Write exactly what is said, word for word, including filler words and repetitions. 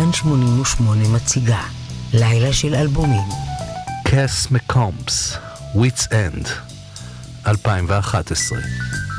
כאן שמונים ושמונה מציגה לילה של אלבומים. קאס מקומפס, Wits End, אלפיים ואחת עשרה.